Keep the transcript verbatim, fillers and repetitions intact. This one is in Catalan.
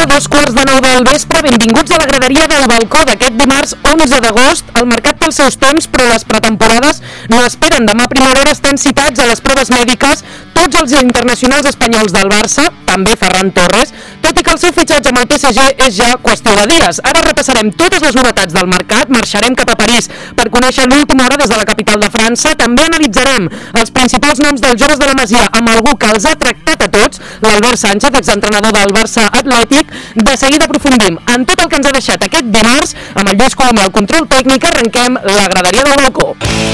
a dos quarts de nou del vespre. Benvinguts a la graderia del balcó d'aquest dimarts onze d'agost. El mercat té els seus temps, però les pretemporades no esperen. Demà a primavera estan citats a les proves mèdiques tots els internacionals espanyols del Barça, també Ferran Torres, tot i que el seu fitxatge amb el P S G és ja qüestió de dies. Ara repassarem totes les novetats del mercat, marxarem cap a París per conèixer l'última hora des de la capital de França. També analitzarem els principals noms dels joves de la Masia amb algú que els ha tractat a tots, l'Albert Sánchez, exentrenador del Barça Atlètic. De seguida aprofundim en tot el que ens ha deixat aquest dimarts amb el Lluís Colomer al control tècnic. Arrenquem la graderia del balcó.